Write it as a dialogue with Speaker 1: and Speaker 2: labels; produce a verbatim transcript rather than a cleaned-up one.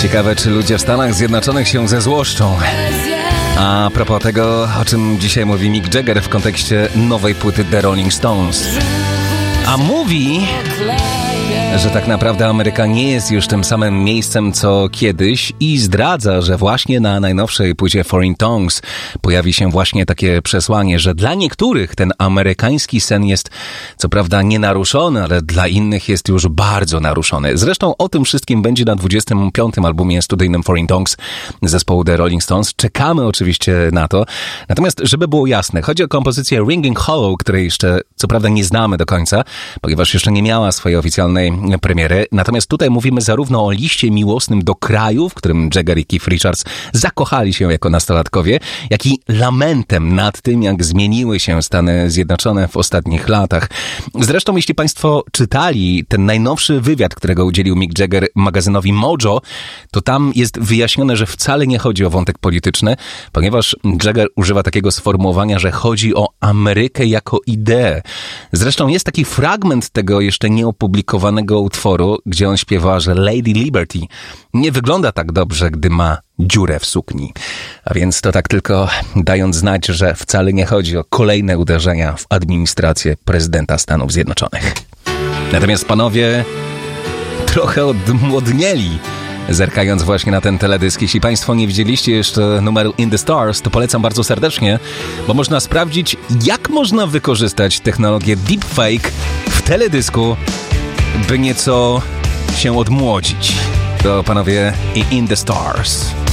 Speaker 1: Ciekawe, czy ludzie w Stanach Zjednoczonych się zezłoszczą. A propos tego, o czym dzisiaj mówi Mick Jagger w kontekście nowej płyty The Rolling Stones. A mówi, że tak naprawdę Ameryka nie jest już tym samym miejscem co kiedyś i zdradza, że właśnie na najnowszej płycie Foreign Tongues pojawi się właśnie takie przesłanie, że dla niektórych ten amerykański sen jest co prawda nienaruszony, ale dla innych jest już bardzo naruszony. Zresztą o tym wszystkim będzie na dwudziestym piątym albumie studyjnym Foreign Tongues zespołu The Rolling Stones. Czekamy oczywiście na to. Natomiast, żeby było jasne, chodzi o kompozycję Ringing Hollow, której jeszcze co prawda nie znamy do końca, ponieważ jeszcze nie miała swojej oficjalnej premiery. Natomiast tutaj mówimy zarówno o liście miłosnym do kraju, w którym Jagger i Keith Richards zakochali się jako nastolatkowie, jak i lamentem nad tym, jak zmieniły się Stany Zjednoczone w ostatnich latach. Zresztą, jeśli Państwo czytali ten najnowszy wywiad, którego udzielił Mick Jagger magazynowi Mojo, to tam jest wyjaśnione, że wcale nie chodzi o wątek polityczny, ponieważ Jagger używa takiego sformułowania, że chodzi o Amerykę jako ideę. Zresztą jest taki fragment tego jeszcze nieopublikowanego utworu, gdzie on śpiewa, że Lady Liberty nie wygląda tak dobrze, gdy ma dziurę w sukni. A więc to tak tylko dając znać, że wcale nie chodzi o kolejne uderzenia w administrację prezydenta Stanów Zjednoczonych. Natomiast panowie trochę odmłodnieli, zerkając właśnie na ten teledysk. Jeśli Państwo nie widzieliście jeszcze numeru In the Stars, to polecam bardzo serdecznie, bo można sprawdzić, jak można wykorzystać technologię deepfake w teledysku, by nieco się odmłodzić. To panowie i In the Stars.